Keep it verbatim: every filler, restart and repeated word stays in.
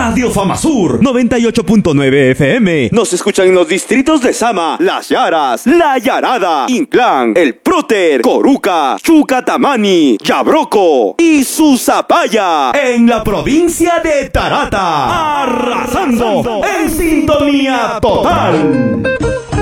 Radio Famasur noventa y ocho punto nueve F M. Nos escuchan en los distritos de Sama, Las Yaras, La Yarada, Inclán, El Próter, Coruca, Chucatamani, Yabroco y Susapaya en la provincia de Tarata. Arrasando en sintonía total.